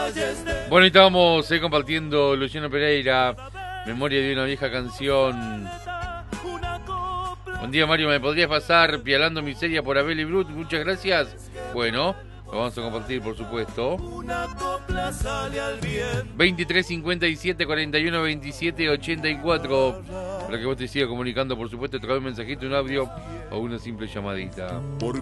Bueno, y estábamos compartiendo Luciano Pereira, Memoria de una vieja canción. Buen día, Mario, ¿me podrías pasar Pialando Miseria por Abel y Brut? Muchas gracias. Bueno, lo vamos a compartir, por supuesto. 23 57 41 27 84. Para que vos te sigas comunicando, por supuesto, a través de un mensajito, un audio o una simple llamadita.